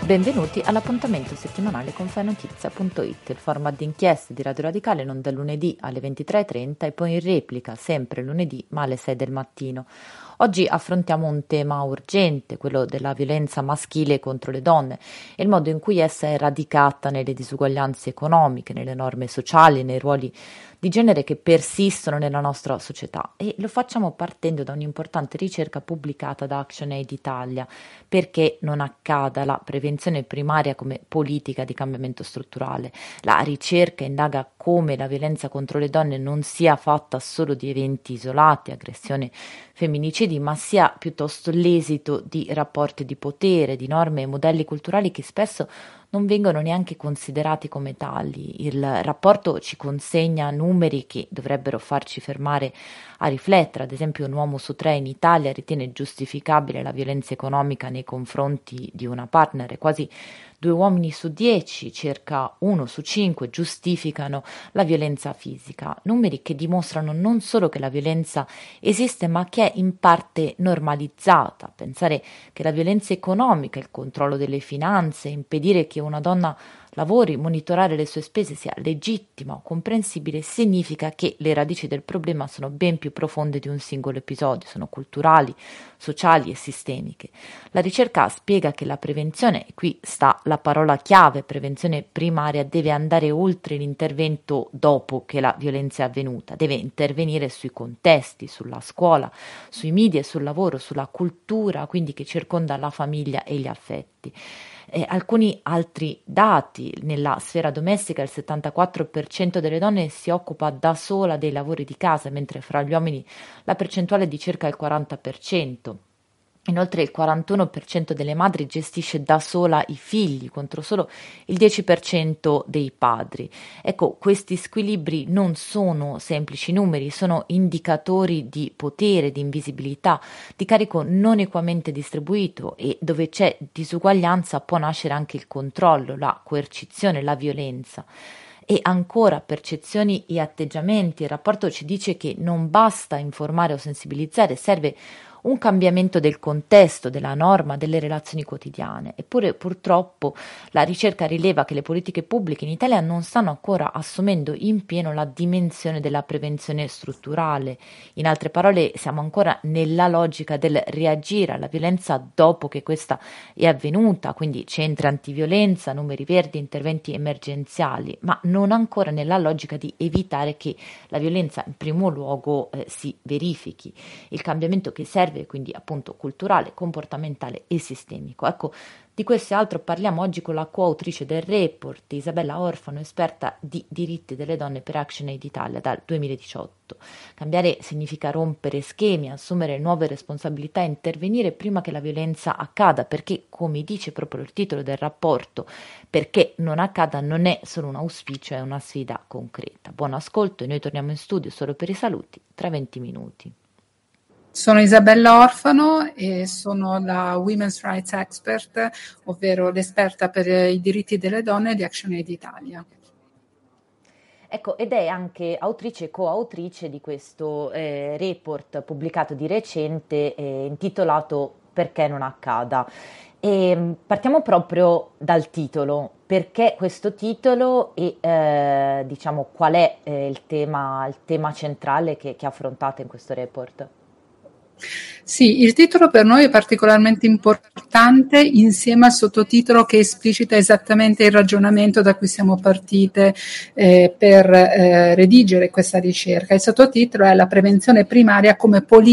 Benvenuti all'appuntamento settimanale con FaiNotizia.it, il format di inchieste di Radio Radicale non dal lunedì alle 23:30 e poi in replica sempre lunedì ma alle 6 del mattino. Oggi affrontiamo un tema urgente, quello della violenza maschile contro le donne e il modo in cui essa è radicata nelle disuguaglianze economiche, nelle norme sociali, nei ruoli di genere che persistono nella nostra società, e lo facciamo partendo da un'importante ricerca pubblicata da ActionAid Italia. Perché non accada la prevenzione primaria come politica di cambiamento strutturale? La ricerca indaga come la violenza contro le donne non sia fatta solo di eventi isolati, aggressioni, femminicidi, ma sia piuttosto l'esito di rapporti di potere, di norme e modelli culturali che spesso non vengono neanche considerati come tali. Il rapporto ci consegna numeri che dovrebbero farci fermare a riflettere. Ad esempio, un uomo su 3 in Italia ritiene giustificabile la violenza economica nei confronti di una partner, e quasi 2 uomini su 10, circa 1 su 5, giustificano la violenza fisica. Numeri che dimostrano non solo che la violenza esiste, ma che è in parte normalizzata. Pensare che la violenza economica, il controllo delle finanze, impedire che una donna lavori, monitorare le sue spese sia legittima o comprensibile, significa che le radici del problema sono ben più profonde di un singolo episodio, sono culturali, sociali e sistemiche. La ricerca spiega che la prevenzione, e qui sta la parola chiave, prevenzione primaria, deve andare oltre l'intervento dopo che la violenza è avvenuta, deve intervenire sui contesti, sulla scuola, sui media, sul lavoro, sulla cultura, quindi che circonda la famiglia e gli affetti. Alcuni altri dati: nella sfera domestica il 74% delle donne si occupa da sola dei lavori di casa, mentre fra gli uomini la percentuale è di circa il 40%. Inoltre il 41% delle madri gestisce da sola i figli, contro solo il 10% dei padri. Ecco, questi squilibri non sono semplici numeri, sono indicatori di potere, di invisibilità, di carico non equamente distribuito, e dove c'è disuguaglianza può nascere anche il controllo, la coercizione, la violenza. E ancora, percezioni e atteggiamenti. Il rapporto ci dice che non basta informare o sensibilizzare, serve un cambiamento del contesto, della norma, delle relazioni quotidiane. Eppure purtroppo la ricerca rileva che le politiche pubbliche in Italia non stanno ancora assumendo in pieno la dimensione della prevenzione strutturale. In altre parole, siamo ancora nella logica del reagire alla violenza dopo che questa è avvenuta, quindi centri antiviolenza, numeri verdi, interventi emergenziali, ma non ancora nella logica di evitare che la violenza in primo luogo si verifichi. Il cambiamento che serve quindi appunto culturale, comportamentale e sistemico. Ecco, di questo e altro parliamo oggi con la coautrice del report, Isabella Orfano, esperta di diritti delle donne per ActionAid Italia dal 2018. Cambiare significa rompere schemi, assumere nuove responsabilità e intervenire prima che la violenza accada, perché, come dice proprio il titolo del rapporto, perché non accada non è solo un auspicio, è una sfida concreta. Buon ascolto, e noi torniamo in studio solo per i saluti tra 20 minuti. Sono Isabella Orfano e sono la Women's Rights Expert, ovvero l'esperta per i diritti delle donne di ActionAid Italia. Ecco, ed è anche autrice e coautrice di questo report pubblicato di recente intitolato Perché non accada. E partiamo proprio dal titolo. Perché questo titolo e diciamo qual è il tema centrale che affrontate in questo report? Sì, il titolo per noi è particolarmente importante insieme al sottotitolo che esplicita esattamente il ragionamento da cui siamo partite per redigere questa ricerca. Il sottotitolo è La prevenzione primaria come politica